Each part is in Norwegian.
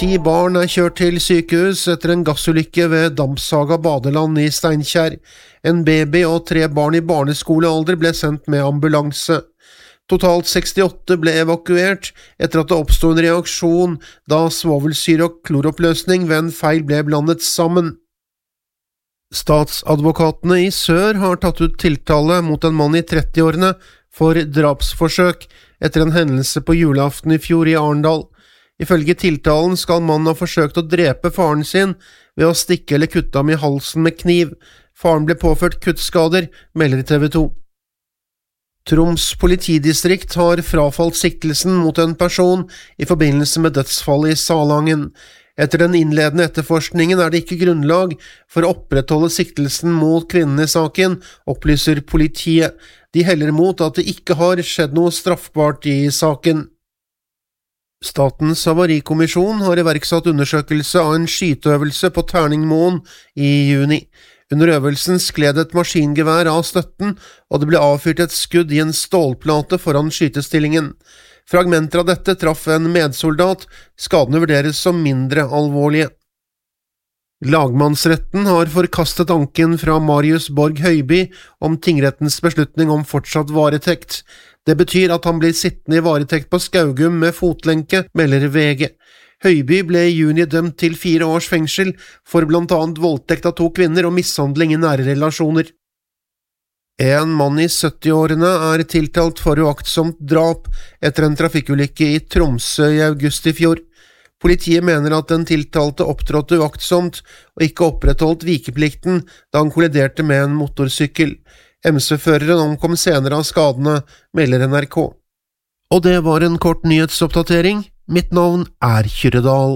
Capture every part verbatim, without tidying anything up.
Ti barn er kjørt til sykehus etter en gassulykke ved Dampsaga badeland i Steinkjer. En baby og tre barn i barneskolealder ble sendt med ambulanse. Totalt sekstiåtte ble evakuert etter at det oppstod en reaksjon da svovelsyre og kloroppløsning ved en feil ble blandet sammen. Statsadvokatene i Sør har tatt ut tiltale mot en mann i trettiårene for drapsforsøk etter en hendelse på julaften i fjor i Arendal. Ifølge tiltalen skal mannen ha forsøkt å drepe faren sin ved å stikke eller kutte ham i halsen med kniv. Faren ble påført kuttskader, melder T V to. Troms politidistrikt har frafalt siktelsen mot en person i forbindelse med dødsfallet i Salangen. Etter den innledende etterforskningen er det ikke grunnlag for å opprettholde siktelsen mot kvinnen i saken, opplyser politiet. De heller mot at det ikke har skjedd noe straffbart i saken. Statens havarikommisjon har iverksatt undersøkelse av en skyteøvelse på Terningmoen i juni. Under øvelsen skled et maskingevær av støtten, og det ble avfyrt et skudd i en stålplate foran skytestillingen. Fragmenter av dette traff en medsoldat, skadene vurderes som mindre alvorlige. Lagmannsretten har forkastet anken fra Marius Borg Høiby om tingrettens beslutning om fortsatt varetekt. Det betyr at han blir sittende i varetekt på Skaugum med fotlenke, melder V G. Høiby ble i juni dømt til fire års fengsel for blant annet voldtekt av to kvinner og mishandling i nære relasjoner. En mann i syttiårene er tiltalt for uaktsomt drap etter en trafikkulykke i Tromsø i august i fjor. Politiet mener at den tiltalte opptrådte uaktsomt og ikke opprettholdt vikeplikten da han kolliderte med en motorsykkel. M C-føreren omkom senere av skadene, melder N R K. Og det var en kort nyhetsoppdatering. Mitt navn er Kyrredal.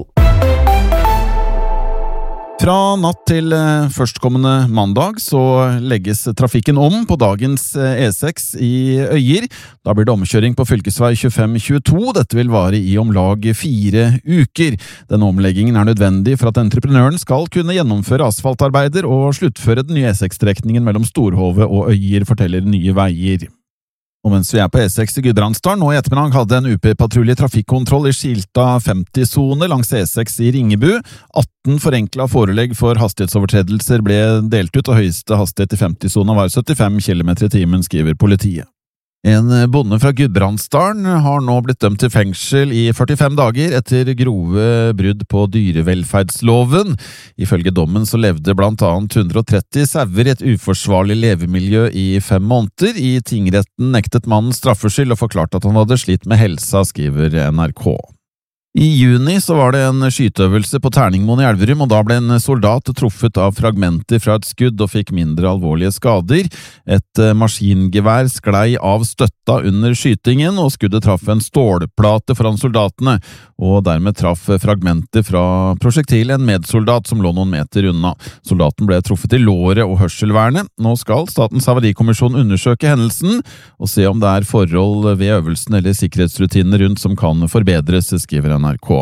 Fra natt til førstkommende mandag så legges trafikken om på dagens E seks i Øyer. Da blir det omkjøring på fylkesvei tjuefem tjueto. Dette vil vare i om lag fire uker. Denne omleggingen er nødvendig for at entreprenøren skal kunne gjennomføre asfaltarbeider og sluttføre den nye E seks-strekningen mellom Storhove og Øyer, forteller Nye Veier. Og mens vi er på E seks i Gudbrandsdalen, nå i ettermiddag hadde en U P-patrulje trafikkontroll i skilta femti-sone langs E seks i Ringebu. atten forenklet forelegg for hastighetsovertredelser ble delt ut, og høyeste hastighet i femti-sona var syttifem kilometer i timen, skriver politiet. En bonde fra Gudbrandsdalen har nå blitt dømt til fengsel i førtifem dager etter grove brudd på dyrevelferdsloven. Ifølge dommen så levde blant annet hundre og tretti sauer i et uforsvarlig levemiljø i fem måneder. I tingretten nektet mannen straffskyld og forklarte at han hadde slitt med helsa, skriver N R K. I juni så var det en skyteøvelse på Terningmoen i Elverum, og da ble en soldat truffet av fragmenter fra et skudd og fikk mindre alvorlige skader. Et maskingevær sklei av støtta under skytingen, og skuddet traff en stålplate foran soldatene, og dermed traff fragmenter fra prosjektilet en medsoldat som lå noen meter unna. Soldaten ble truffet i låret og hørselvernet. Nå skal Statens havarikommisjon undersøke hendelsen og se om det er forhold ved øvelsen eller sikkerhetsrutinene rundt som kan forbedres, skriver N R K.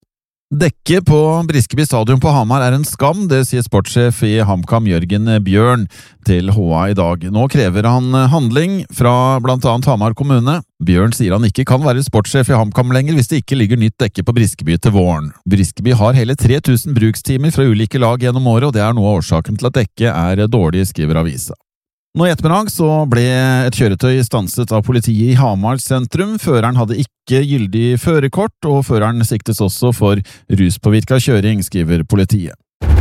Dekket på Briskeby stadion på Hamar er en skam, det sier sportssjef i HamKam Jørgen Bjørn til H A i dag. Nå krever han handling fra blant annet Hamar kommune. Bjørn sier han ikke kan være sportssjef i HamKam lenger hvis det ikke ligger nytt dekke på Briskeby til våren. Briskeby har hele tre tusen brukstimer fra ulike lag gjennom året, og det er noe av årsaken til at dekket er dårlig, skriver avisa. Nå i ettermiddag så ble et kjøretøy stanset av politiet i Hamar sentrum. Føreren hadde ikke gyldig førerkort, og føreren siktes også for ruspåvirket kjøring, skriver politiet.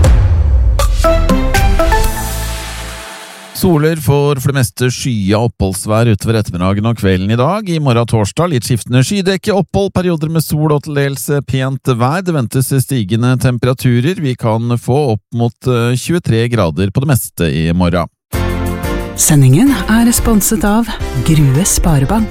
Soler får for det meste skya oppholdsvær utover ettermiddagen og kvelden i dag. I morgen torsdag litt skiftende skydekke, opphold, perioder med sol og til dels pent vær. Det ventes stigende temperaturer. Vi kan få opp mot tjuetre grader på det meste i morgen. Sendingen er sponset av Grue Sparebank.